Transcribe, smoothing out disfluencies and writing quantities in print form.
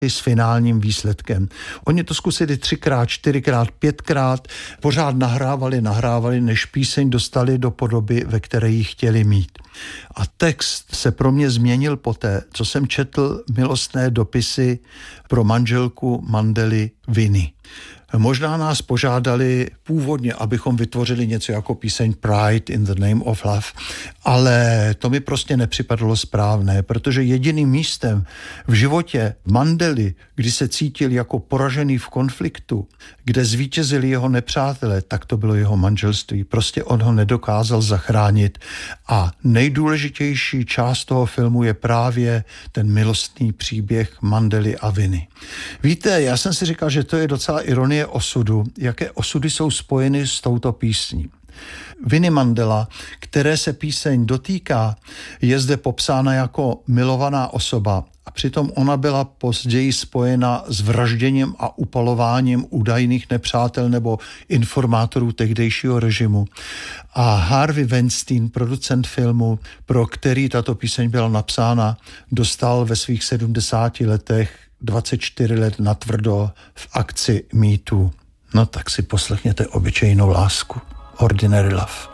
i s finálním výsledkem. Oni to zkusili 3x, 4x, 5x, pořád nahrávali, než píseň dostali do podoby, ve které ji chtěli mít. A text se pro mě změnil poté, co jsem četl milostné dopisy pro manželku Mandely Winnie. Možná nás požádali původně, abychom vytvořili něco jako píseň Pride in the Name of Love, ale to mi prostě nepřipadlo správné, protože jediným místem v životě Mandely, kdy se cítil jako poražený v konfliktu, kde zvítězili jeho nepřátelé, tak to bylo jeho manželství. Prostě on ho nedokázal zachránit a nejdůležitější část toho filmu je právě ten milostný příběh Mandely a Winnie. Víte, já jsem si říkal, že to je docela ironie osudu, jaké osudy jsou spojeny s touto písní. Winnie Mandela, které se píseň dotýká, je zde popsána jako milovaná osoba a přitom ona byla později spojena s vražděním a upalováním údajných nepřátel nebo informátorů tehdejšího režimu. A Harvey Weinstein, producent filmu, pro který tato píseň byla napsána, dostal ve svých 70 letech 24 let natvrdo v akci Me Too. No tak si poslechněte Obyčejnou lásku. Ordinary Love.